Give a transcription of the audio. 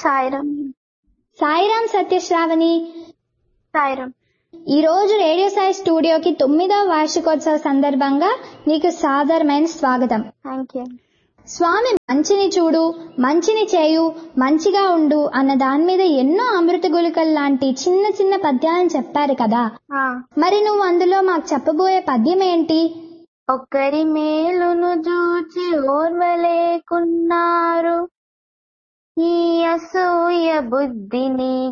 సాయిరామ్. సాయిరామ్ సత్యశ్రావణి. సాయిరామ్. ఈ రోజు రేడియో సాయి స్టూడియోకి 9వ వార్షికోత్సవ సందర్భంగా నీకు సాదరమైన స్వాగతం. Thank you. స్వామి మంచిని చూడు, మంచిని చేయు, మంచిగా ఉండు అన్న దాని మీద ఎన్నో అమృత గుళికలు లాంటి చిన్న చిన్న పద్యాలను చెప్పారు కదా. మరి నువ్వు అందులో మాకు చెప్పబోయే పద్యం ఏంటి? ఒకరి మేలును చూచి ఓర్వలేకున్నారు, ఈ అసూయ బుద్ధిని